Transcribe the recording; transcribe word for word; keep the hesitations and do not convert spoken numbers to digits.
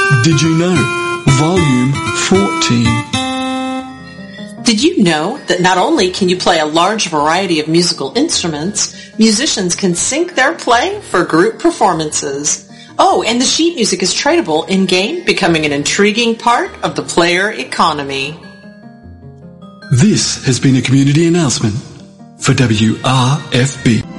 Did you know? Volume fourteen. Did you know that not only can you play a large variety of musical instruments, musicians can sync their play for group performances? Oh, and the sheet music is tradable in-game, becoming an intriguing part of the player economy. This has been a community announcement for W R F B.